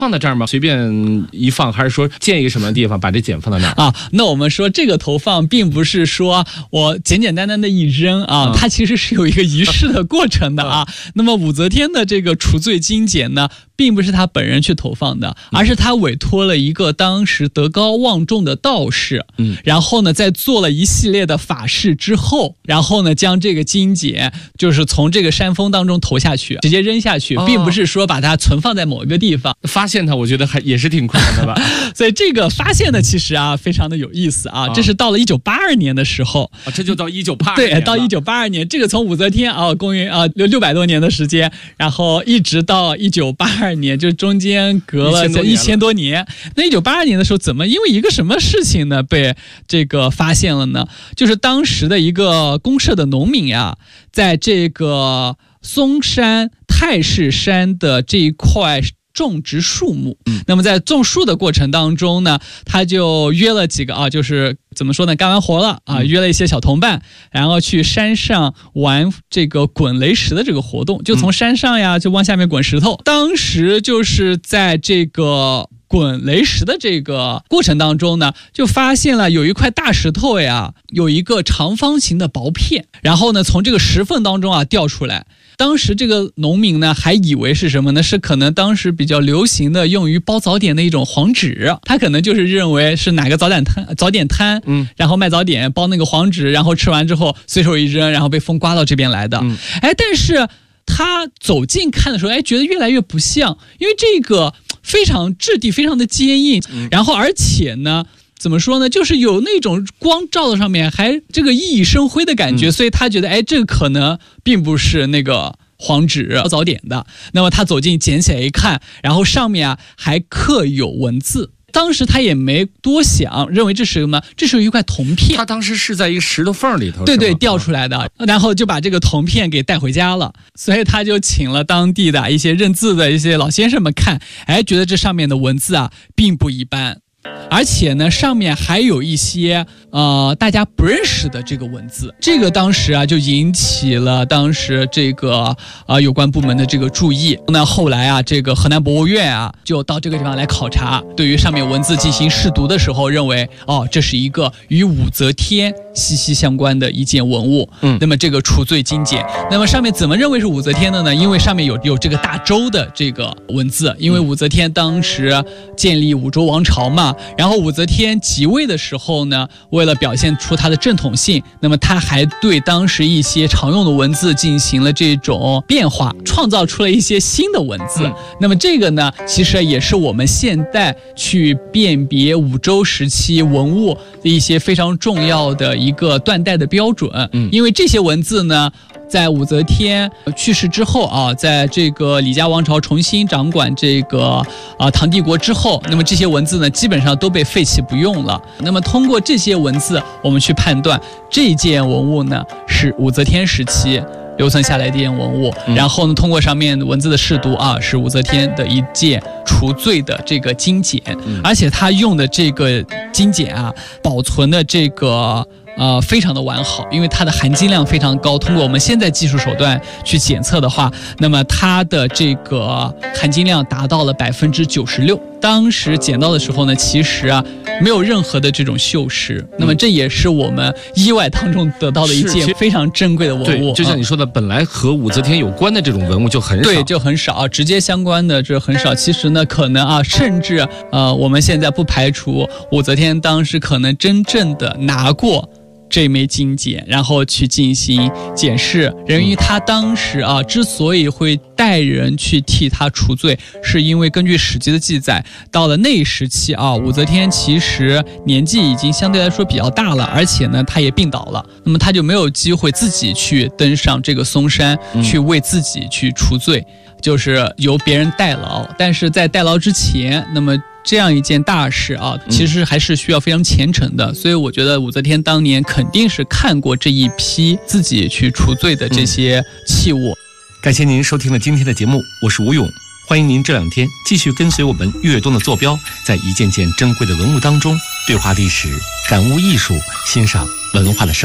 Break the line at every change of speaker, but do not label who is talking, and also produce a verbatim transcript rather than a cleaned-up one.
放在这儿吗？随便一放，还是说建一个什么地方把这简放到那儿
啊？那我们说这个投放并不是说我简简单单的一扔啊，嗯、它其实是有一个仪式的过程的啊。嗯、那么武则天的这个除罪精简呢，并不是他本人去投放的，而是他委托了一个当时德高望重的道士，嗯，然后呢，在做了一系列的法事之后，然后呢，将这个精简就是从这个山峰当中投下去，直接扔下去，哦、并不是说把它存放在某一个地方。
发现它，我觉得还也是挺困难的吧。
所以这个发现的其实啊，非常的有意思啊。哦、这是到了一九八二年的时候，
啊、这就到一九八二
年，对，到一九八二年，这个从武则天啊，公元啊六六百多年的时间，然后一直到一九八二年，就中间隔了一千多年。那一九八二年的时候，怎么因为一个什么事情呢被这个发现了呢？就是当时的一个公社的农民呀，在这个嵩山太室山的这一块种植树木，嗯，那么在种树的过程当中呢，他就约了几个啊，就是怎么说呢，干完活了啊，约了一些小同伴，然后去山上玩这个滚雷石的这个活动，就从山上呀就往下面滚石头。当时就是在这个滚雷石的这个过程当中呢，就发现了有一块大石头呀，有一个长方形的薄片，然后呢从这个石缝当中啊掉出来。当时这个农民呢还以为是什么呢？是可能当时比较流行的用于包早点的一种黄纸，他可能就是认为是哪个早点摊早点摊，嗯，然后卖早点包那个黄纸，然后吃完之后随手一扔，然后被风刮到这边来的。嗯、哎，但是他走近看的时候，哎，觉得越来越不像，因为这个非常质地非常的坚硬，嗯、然后而且呢。怎么说呢？就是有那种光照到上面还这个熠熠生辉的感觉，嗯、所以他觉得，哎，这个可能并不是那个黄纸早点的。那么他走近捡起来一看，然后上面啊还刻有文字。当时他也没多想，认为这是什么？这是一块铜片。
他当时是在一个石头缝里头，
对对，掉出来的，然后就把这个铜片给带回家了。所以他就请了当地的一些认字的一些老先生们看，哎，觉得这上面的文字啊并不一般。而且呢，上面还有一些呃大家不认识的这个文字，这个当时啊就引起了当时这个啊、呃、有关部门的这个注意。那后来啊，这个河南博物院啊就到这个地方来考察，对于上面文字进行试读的时候，认为哦这是一个与武则天息息相关的一件文物。嗯，那么这个除罪精简，那么上面怎么认为是武则天的呢？因为上面有有这个大周的这个文字，因为武则天当时建立武周王朝嘛。然后武则天即位的时候呢，为了表现出她的正统性，那么她还对当时一些常用的文字进行了这种变化，创造出了一些新的文字。嗯、那么这个呢，其实也是我们现代去辨别武周时期文物的一些非常重要的一个断代的标准。嗯、因为这些文字呢，在武则天去世之后啊，在这个李家王朝重新掌管这个啊唐帝国之后，那么这些文字呢，基本上都被废弃不用了。那么通过这些文字，我们去判断这件文物呢是武则天时期留存下来的一件文物，嗯、然后呢，通过上面文字的试读啊，是武则天的一件除罪的这个精简，嗯、而且他用的这个精简啊，保存的这个。呃，非常的完好，因为它的含金量非常高。通过我们现在技术手段去检测的话，那么它的这个含金量达到了百分之九十六。当时捡到的时候呢，其实啊没有任何的这种锈蚀。那么这也是我们意外当中得到的一件非常珍贵的文物。
对，就像你说的，本来和武则天有关的这种文物就很少，
对，就很少，直接相关的这很少。其实呢，可能啊，甚至呃，我们现在不排除武则天当时可能真正的拿过。这枚精简，然后去进行检视。人于他当时啊，之所以会带人去替他除罪，是因为根据史籍的记载，到了那一时期啊，武则天其实年纪已经相对来说比较大了，而且呢，她也病倒了，那么她就没有机会自己去登上这个嵩山，嗯、去为自己去除罪，就是由别人代劳。但是在代劳之前，那么。这样一件大事啊，其实还是需要非常虔诚的，嗯、所以我觉得武则天当年肯定是看过这一批自己去除罪的这些器物。嗯、
感谢您收听了今天的节目，我是吴勇，欢迎您这两天继续跟随我们粤东的坐标，在一件件珍贵的文物当中对话历史，感悟艺术，欣赏文化的生